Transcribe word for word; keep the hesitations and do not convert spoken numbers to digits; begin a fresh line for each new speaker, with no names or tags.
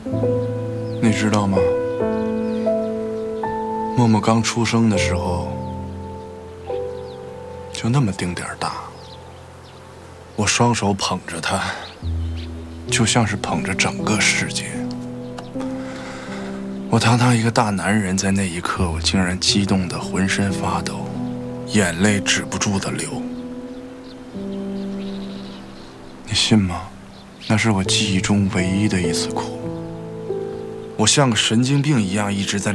你知道吗？默默刚出生的时候，就那么丁点儿大。我双手捧着他，就像是捧着整个世界。我堂堂一个大男人，在那一刻，我竟然激动得浑身发抖，眼泪止不住的流。你信吗？那是我记忆中唯一的一次哭。我像个神经病一样一直在